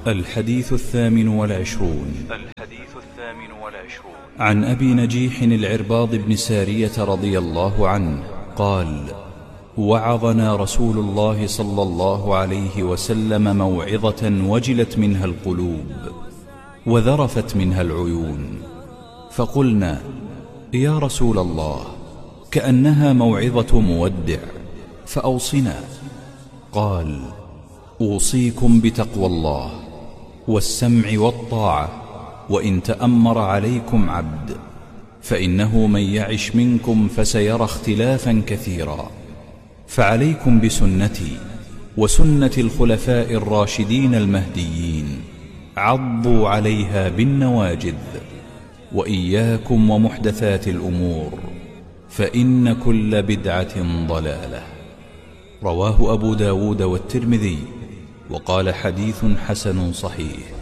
الحديث 28 عن أبي نجيح العرباض بن سارية رضي الله عنه قال: وعظنا رسول الله صلى الله عليه وسلم موعظة وجلت منها القلوب وذرفت منها العيون، فقلنا: يا رسول الله، كأنها موعظة مودع، فأوصنا. قال: أوصيكم بتقوى الله والسمع والطاعة، وإن تأمر عليكم عبد، فإنه من يعش منكم فسيرى اختلافا كثيرا، فعليكم بسنتي وسنة الخلفاء الراشدين المهديين، عضوا عليها بالنواجذ، وإياكم ومحدثات الأمور، فإن كل بدعة ضلالة. رواه أبو داود والترمذي، وقال: حديث حسن صحيح.